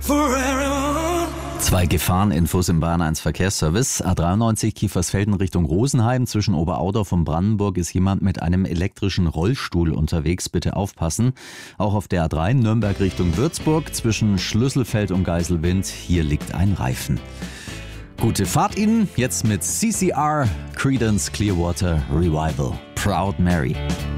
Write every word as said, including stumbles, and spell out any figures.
Zwei Gefahreninfos im Bayern eins Verkehrsservice. A dreiundneunzig Kiefersfelden Richtung Rosenheim. Zwischen Oberaudorf und Brandenburg ist jemand mit einem elektrischen Rollstuhl unterwegs. Bitte aufpassen. Auch auf der A drei Nürnberg Richtung Würzburg zwischen Schlüsselfeld und Geiselwind. Hier liegt ein Reifen. Gute Fahrt Ihnen. Jetzt mit C C R, Creedence Clearwater Revival. Proud Mary.